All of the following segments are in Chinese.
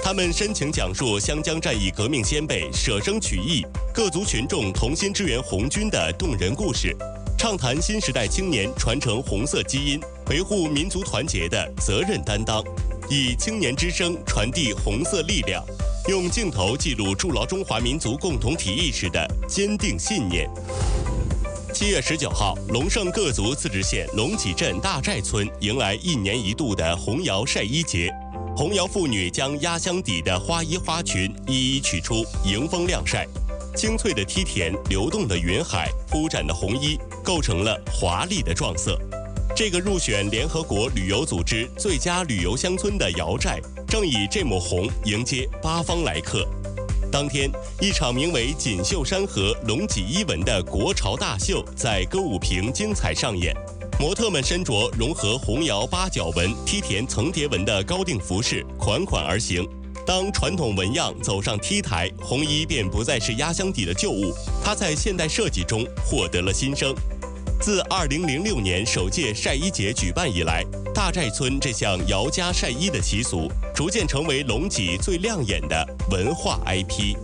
他们深情讲述湘江战役革命先辈舍生取义、各族群众同心支援红军的动人故事，畅谈新时代青年传承红色基因、维护民族团结的责任担当，以青年之声传递红色力量，用镜头记录筑牢中华民族共同体意识的坚定信念。7月19号，龙胜各族自治县龙脊镇大寨村迎来1年1度的红窑晒衣节。红窑妇女将压箱底的花衣花裙一一取出，迎风晾晒。清脆的梯田、流动的云海、铺展的红衣，构成了华丽的撞色。这个入选联合国旅游组织最佳旅游乡村的窑寨，正以这抹红迎接八方来客。当天，一场名为《锦绣山河龙脊衣纹》的国潮大秀在歌舞坪精彩上演。模特们身着融合红窑八角纹、梯田层叠纹的高定服饰，款款而行。当传统纹样走上 T 台，红衣便不再是压箱底的旧物，它在现代设计中获得了新生。自2006年首届晒衣节举办以来，大寨村这项窑家晒衣的习俗，逐渐成为龙脊最亮眼的文化 IP。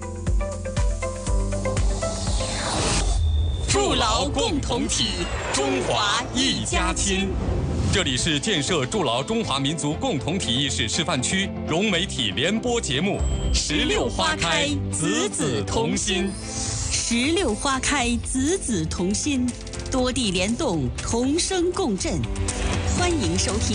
筑牢共同体，中华一家亲。 这里是建设筑牢中华民族共同体意识示范区融媒体联播节目 《16花开，子子同心》。 16花开，子子同心，多地联动，同声共振。欢迎收听。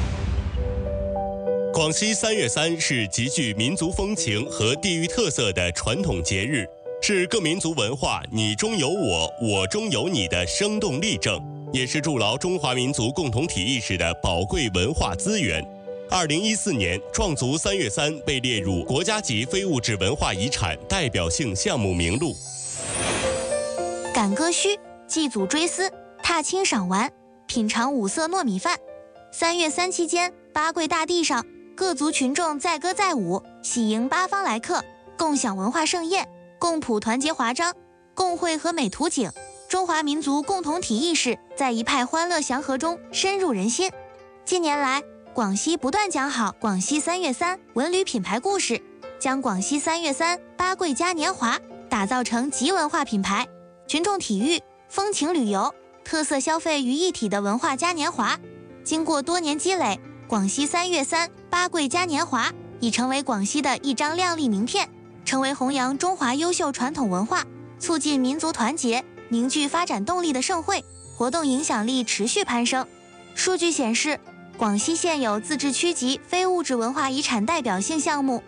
广西3月3是极具民族风情和地域特色的传统节日，是各民族文化你中有我，我中有你的生动例证，也是筑牢中华民族共同体意识的宝贵文化资源。2014年，壮族3月3被列入国家级非物质文化遗产代表性项目名录。 赶歌墟、祭祖追思、踏青赏玩、品尝五色糯米饭。3月3期间，八跪大地上，各族群众载歌载舞，喜迎八方来客，共享文化盛宴，共谱团结华章，共绘和美图景。中华民族共同体意识在一派欢乐祥和中深入人心。近年来，广西不断讲好广西3月3文旅品牌故事，将广西3月3八跪嘉年华打造成集文化品牌、群众体育、风情旅游、特色消费于一体的文化嘉年华。经过多年积累，广西3月3八跪嘉年华已成为广西的一张亮丽名片，成为弘扬中华优秀传统文化、促进民族团结、凝聚发展动力的盛会，活动影响力持续攀升。数据显示，广西现有自治区级非物质文化遗产代表性项目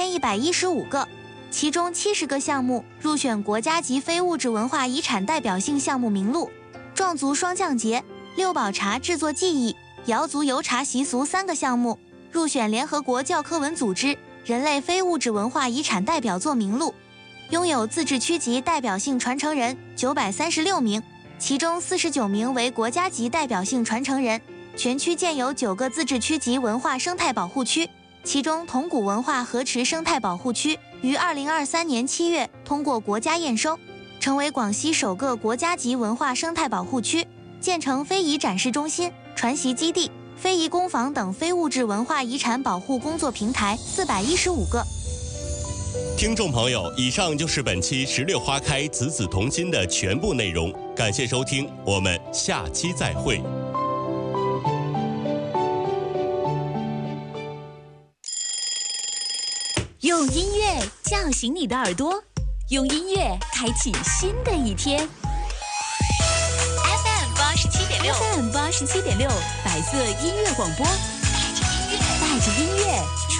1115个，其中70个项目入选国家级非物质文化遗产代表性项目名录。壮族双降节、六宝茶制作技艺、瑶族油茶习俗3个项目入选联合国教科文组织人类非物质文化遗产代表作名录。拥有自治区级代表性传承人936名，其中49名为国家级代表性传承人。全区建有9个自治区级文化生态保护区，其中铜鼓文化河池生态保护区于2023年7月通过国家验收，成为广西首个国家级文化生态保护区，建成非遗展示中心、传习基地、非遗工坊等非物质文化遗产保护工作平台415个。 听众朋友，以上就是本期16花开子子同心的全部内容，感谢收听，我们下期再会。 用音乐叫醒你的耳朵，用音乐开启新的一天。FM 87.6，白色音乐广播，带着音乐